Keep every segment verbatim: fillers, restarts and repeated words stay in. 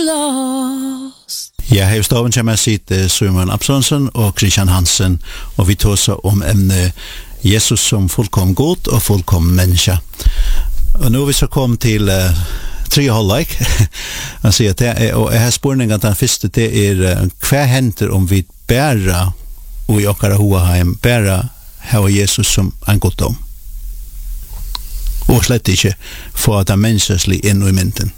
Ja, her i stoven kommer sitte Simon Absalonsson og Christian Hansen, og vi tar så om emne Jesus som fullkom god og fullkom menneske. Og nå er vi så kommet til uh, tre halvleik. Han sier at det er, og jeg har spørningen at den første det er uh, hva henter om vi bæra og i okkara hoaheim bæra hava Jesus som en goddom og slett ikke få at det menneskeslig inn i mynden.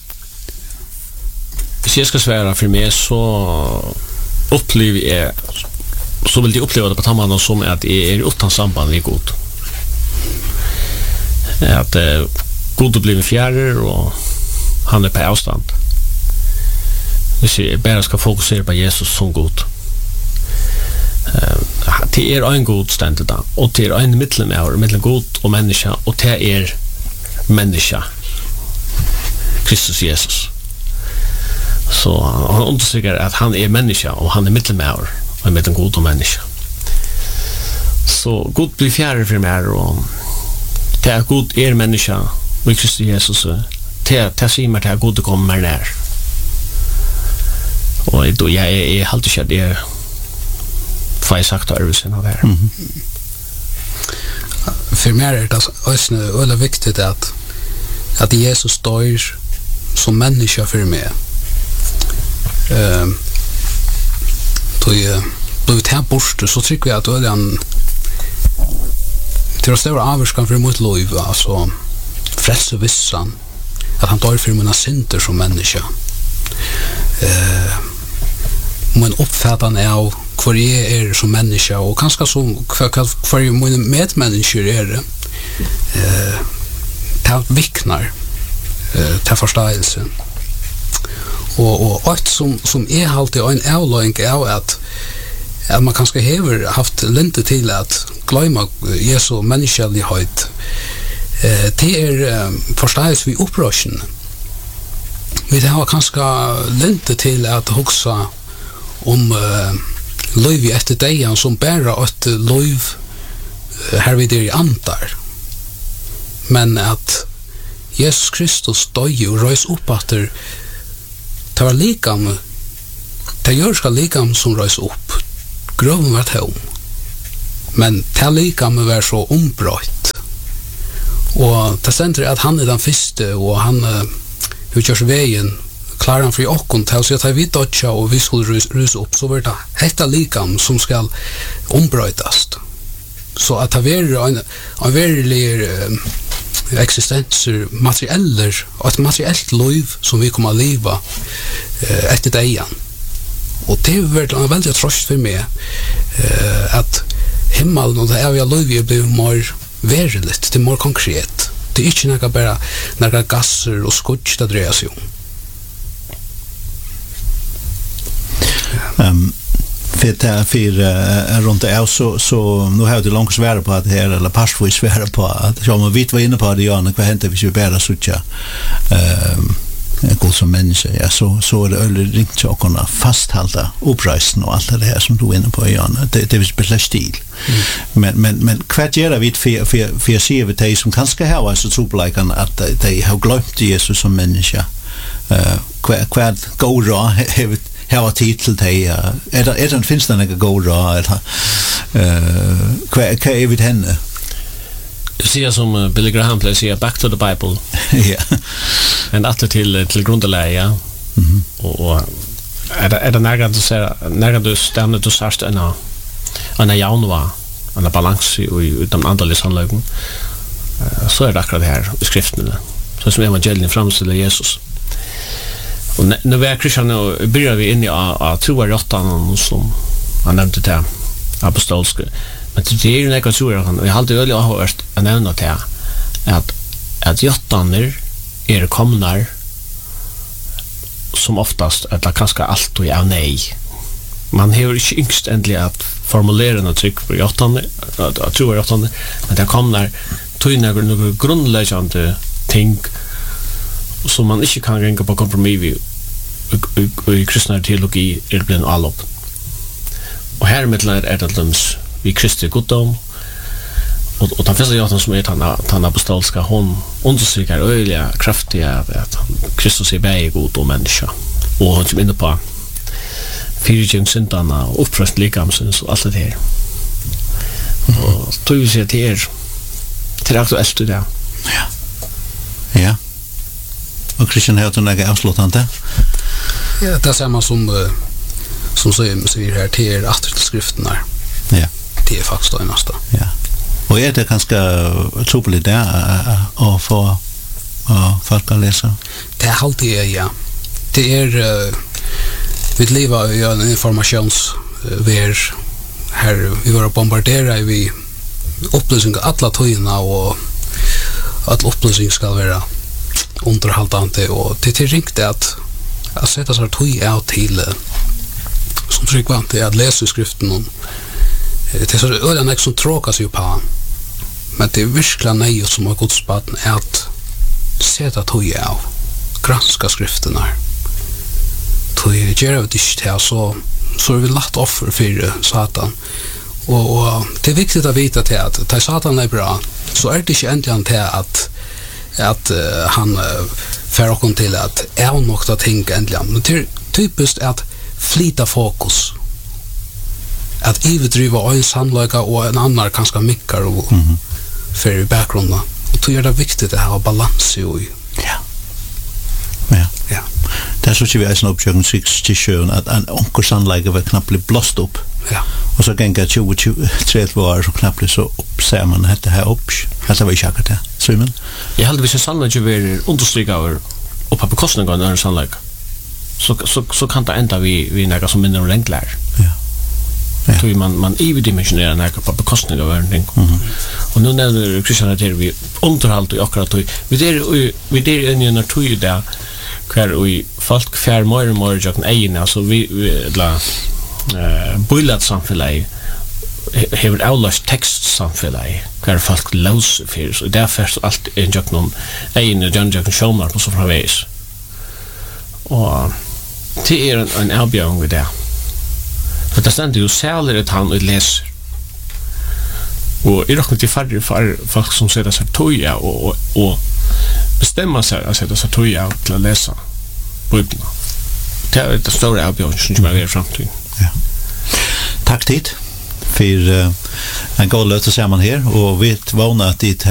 Hvis jeg skal svære for meg, så opplever jeg, så vil de oppleve det på tammene som at jeg er uten samband med god. At uh, god blir fjærer, og han er på avstand. Hvis jeg bare skal fokusere på Jesus som god. Uh, det er en god stendet da, og det er en middelmær, mellom god og menneske, og det er menneske. Kristus Jesus. Så han understryker at han er menneske, og han er middelmær, og mellom god og menneske. Så god blir fjærer for meg, og det er god er menneske, og i Kristus Jesus, det er sier meg til at god kommer mer nær. Og jeg, jeg, jeg halte ikke at det er hva jeg sagt av øvelsen av det her. Mm-hmm. For meg er det også veldig viktig at, at Jesus dør som menneske for meg. Uh, då jag då vi tar bort så tycker jag att det är en till att stora avskan för mot liv, alltså frälse vissan att han dör för mina synder som människa. Eh uh, men uppfattan är av kvar jag är som människa och kanske som kvar kvar mina medmänniskor är det. Eh uh, ta viknar eh ta förståelsen. Og, og alt som, som er alltid en avløying er at, at man kanskje hever haft lente til at gløyma Jesu menneskelighet. Eh, det er um, forstås vi opprørsen. Vi har kanskje lente til at hugsa om uh, løyv etter deian som bæra et løyv uh, her vi der i andar. Men at Jesus Kristus døy og røys opp etter det var likam, det jørska likam som røys opp. Grøven var tom. Men det likam var så ombrøtt. Og det stender at han er den første, og han uh, utgjørs veien, klarer han fri okkon til å si at vi dødja og vi skulle røys opp, så var det hetta likam som skal ombrøttast. Så at det var en, en verilig uh, existenser, materieller, og et materiellt liv som vi kommer å leve uh, etter deian. Og det har vært en veldig trøst for meg uh, at himmelen og det evige livet blir mer verilig, det er mer konkret. Det er ikke noe bare noe gasser og skudj det dreier seg om. Um. För det för uh, runt det så så nu har det långt svära på att det här eller passvis svära på att så man vet vad inne på det ja när vad händer vi bara så tjå ehm god som människa ja så så är det öll ringt så kunna fasthålla uppreisen och allt det här som du är inne på ja det det är speciell stil mm. men men men vad gör vi för för för se vi det som kanske har så troblikan att de har glömt Jesus som människa eh vad vad går då här var titel till är det är det finns det några goda eller eh vad vad är det henne du ser som Billy Graham play säger back to the Bible ja and åter till till grundläge mhm och är det är det några du säger några du stämmer du sagst en en januar en balans i utan andra lisanlagen så är det akkurat här i skriften så som evangelien framställer Jesus. Och när vi är kristna börjar vi in i att troa råttan som han nämnde det apostolska. Men det är ju något tror jag vi har alltid väl hört att nämna det att att råttan är komnar som oftast eller kanske allt och ja nej. Man har ju yngst ändligen att formulera något tryck på råttan att troa råttan men det kommer till några grundläggande ting som man ikke kan ringa på kompromiss i, i, i kristna teologi er blir en allop. Og her mittler er det løms vi kristi goddom och och den första jag som är han han apostolska hon understryker öliga kraftiga att Kristus är bäg god och människa och han som inne på fyrtjön syndarna och uppröst likamsens och allt det här. Och tog vi sig till er till aktuellt det. Ja. Ja. Och Christian har några avslutande. Ja, det är samma som uh, som säger säger här till er att skriften är. Ja. Det är faktiskt det nästa. Ja. Och är det ganska trubbligt där och för och folk att läsa. Det är alltid ja. Det är uh, vi lever i en informations uh, ver här vi var bombardera vi upplysningar alla tojerna och att upplysning ska vara underhållande och det är riktigt att att sätta så här toj out till som frekvent är att läsa skriften om det är så öden som tråkas ju på men det är verkligen nej som har gått spaden är att sätta toj av granska skrifterna toj gör det inte så så är vi lagt offer för Satan och, och det är viktigt att veta till att när Satan är bra så är det inte äntligen till att att uh, han uh, för och till att är något att tänka äntligen men det är typiskt att flita fokus att överdriva en sannolika och en annan kanske mycket och mm -hmm. för bakgrunden och då är det viktigt att ha balans i ja ja ja det är så att vi är en uppsökning sex till sjön att en onkel sannolika var knappt bli blåst upp ja och så gänga tjugo trettio år så knappt bli så upp ser man det här upp det var ju säkert det Simon jag hade visst sannolikt vi understryka över och på bekostnad av en sannolikt så så så kan det ända vi vi några som mindre enklare ja ja så man man överdimensionerar några på bekostnad av en ting mm. och nu när Christian att vi underhåll och akkurat vi där vi där en en tog där kvar vi folk fär mer och mer jag egen alltså vi la eh bullet samfällig har avlöst text samfällig kvar folk lös för så därför så allt en jag någon egen John Jack Schumer på så framväs och det är en, en erbjudning vid det för det ständer ju särskilt att han läser och är dock inte färdig för folk som sätter sig toja och, och, och bestämmer sig att sätta sig toja till att läsa Bibeln. Det är det stora erbjudning som kommer i framtiden. Ja. Tack tid för uh, en god löt att se man här och vi vana att dit